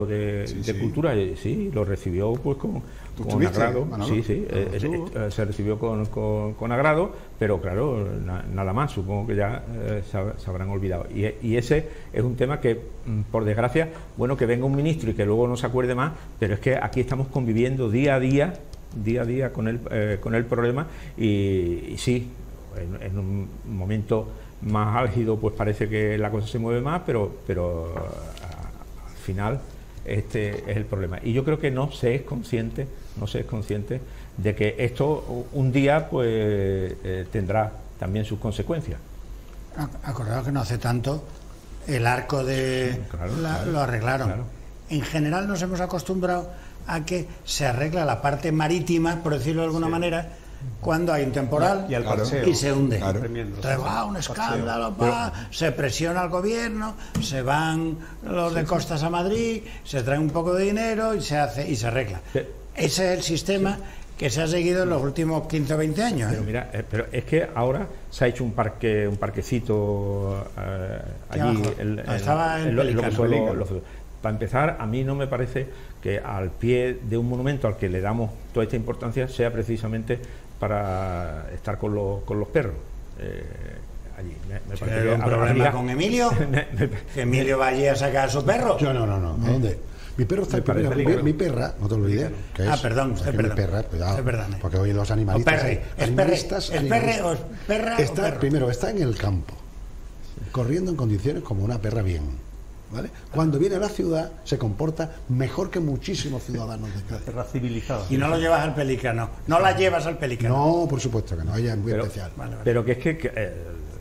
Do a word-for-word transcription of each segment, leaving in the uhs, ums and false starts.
de, sí, de sí. Cultura, sí, lo recibió pues con, con agrado, Manolo? sí, sí, eh, eh, eh, se recibió con, con, con agrado, pero claro, na, nada más, supongo que ya eh, se, se habrán olvidado. Y, y ese es un tema que, por desgracia, bueno, que venga un ministro y que luego no se acuerde más, pero es que aquí estamos conviviendo día a día, día a día con el, eh, con el problema y, y sí, en, en un momento más álgido pues parece que la cosa se mueve más, pero, pero a, al final este es el problema. Y yo creo que no se es consciente, no se es consciente de que esto un día pues eh, tendrá también sus consecuencias. Acordaos que no hace tanto el arco de... Sí, claro, la, claro, lo arreglaron. Claro. En general nos hemos acostumbrado a que se arregla la parte marítima, por decirlo de alguna sí. manera, cuando hay un temporal y, claro, y se hunde. Claro. Entonces va un escándalo, va, se presiona al gobierno, se van los de costas a Madrid, se trae un poco de dinero y se hace y se arregla. Sí. Ese es el sistema sí. que se ha seguido en los últimos quince o veinte años. Pero ¿eh? mira, eh, pero es que ahora se ha hecho un parque, un parquecito eh, allí. El, el, estaba en, en, lo, en lo que fue lo, lo, para empezar, a mí no me parece que al pie de un monumento al que le damos toda esta importancia sea precisamente para estar con los, con los perros. Eh, allí. Me, me parece que un problema habría... con Emilio. que Emilio va allí a sacar a su perro. Yo no, no, no. ¿A dónde? Mi perro está primero, mi, mi perra, no te olvides. Que ah, es, perdón, usted perdón. Mi perra, cuidado. Usted perdone. Porque hoy los animalistas. O perre. ¿Es perre, ¿Es perre o es perra está, o perro? Primero, está en el campo, corriendo en condiciones como una perra bien. ¿Vale? Cuando viene a la ciudad se comporta mejor que muchísimos ciudadanos de Cádiz. Perra civilizada. Y no lo llevas al Pelicano. No la llevas al Pelicano. No, por supuesto que no. Ella es muy pero, especial. Vale, vale. Pero que es que, que eh,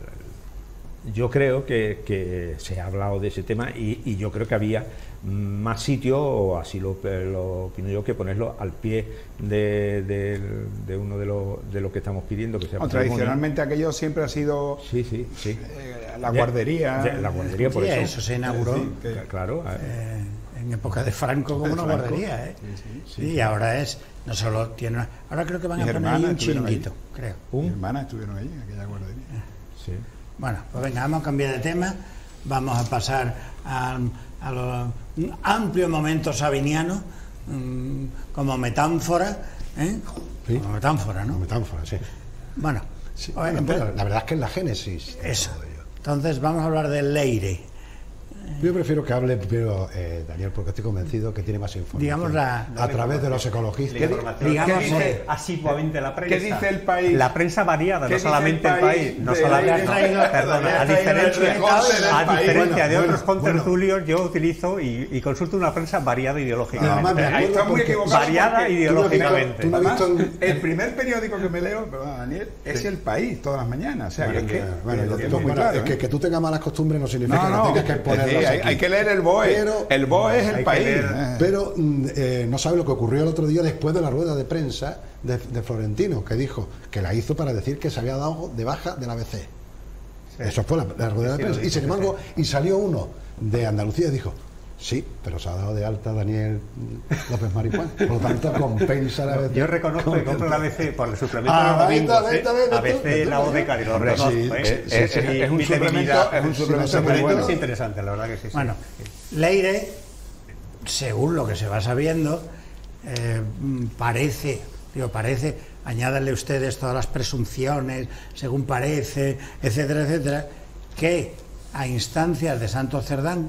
yo creo que, que se ha hablado de ese tema y, y yo creo que había más sitio, o así lo, lo opino yo, que ponerlo al pie de, de, de uno de los de lo que estamos pidiendo. Que sea no, tradicionalmente aquello siempre ha sido sí, sí, sí. Eh, la guardería. De, de, la guardería, por sí, eso. eso se inauguró. Sí, que, claro. Eh, en época de Franco como una guardería, ¿eh? Sí, sí, sí. Y ahora es, no solo tiene una, ahora creo que van a poner ahí un chiringuito, creo. ¿Un? Mis hermanas estuvieron ahí en aquella guardería. Sí. Bueno, pues venga, vamos a cambiar de tema, vamos a pasar a, a lo, un amplio momento sabiniano, um, como metáfora, ¿eh? Sí. Como metáfora, ¿no? Como metáfora, sí. Bueno, sí. Bueno, bueno, la verdad es que es la génesis. Eso. Entonces vamos a hablar del Leire. Yo prefiero que hable primero eh, Daniel, porque estoy convencido que tiene más información. Digamos la, a través de los ecologistas. Digamos, ¿qué dice asiduamente la prensa? ¿Qué dice el país? La prensa variada, no solamente el país. El país no solamente, traído, perdona, a diferencia, a diferencia de bueno, otros contertulios, bueno. yo utilizo y, y consulto una prensa variada ideológicamente. No, está muy equivocado. Variada ideológicamente. Tú no Además, en... el primer periódico que me leo, perdón, Daniel, es El País, todas las mañanas. O sea, bueno, que es que, bueno, lo tengo muy claro, que, ¿eh? que tú tengas malas costumbres no significa no, no, que no tengas que ponerlas hay, aquí. hay que leer el B O E. Pero, el B O E es El País. Leer, pero eh, no sabe lo que ocurrió el otro día después de la rueda de prensa de, de Florentino, que dijo que la hizo para decir que se había dado de baja de la A B C. Sí. Eso fue la, la rueda de prensa. Y sin embargo, y salió uno de Andalucía y dijo: sí, pero se ha dado de alta Daniel López Marijuán, por lo tanto compensa la A B C. Yo reconozco que compro la A B C por el suplemento ah, de los domingos, vete, vete, vete, A B C, la Odecar, y lo reconozco. Sí, ¿eh? sí, es, sí, es, sí, es un suplemento, es un suplemento muy bueno. Es interesante, la verdad que sí. Bueno, Leire, según lo que se va sabiendo, eh, parece, digo, parece, añádanle ustedes todas las presunciones, según parece, etcétera, etcétera, que a instancias de Santos Cerdán,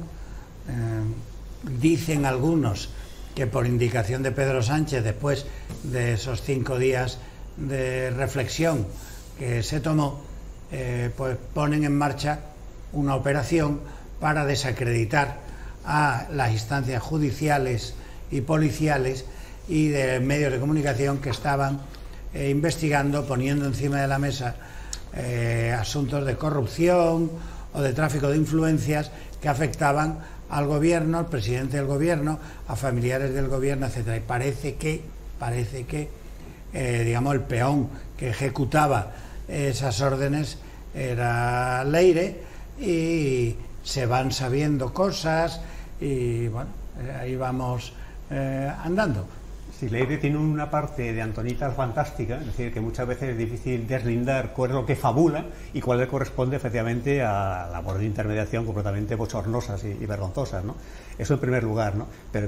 eh, dicen algunos que por indicación de Pedro Sánchez, después de esos cinco días de reflexión que se tomó, eh, pues ponen en marcha una operación para desacreditar a las instancias judiciales y policiales y de medios de comunicación que estaban eh, investigando, poniendo encima de la mesa eh, asuntos de corrupción o de tráfico de influencias que afectaban al gobierno, al presidente del gobierno, a familiares del gobierno, etcétera. Y parece que, parece que, eh, digamos, el peón que ejecutaba esas órdenes era Leire, y se van sabiendo cosas y bueno, ahí vamos eh, andando. Sí, Leire tiene una parte de Antonitas fantástica, es decir, que muchas veces es difícil deslindar cuál es lo que fabula y cuál le corresponde efectivamente a labores de intermediación completamente bochornosas y, y vergonzosas, ¿no? Eso en primer lugar, ¿no? Pero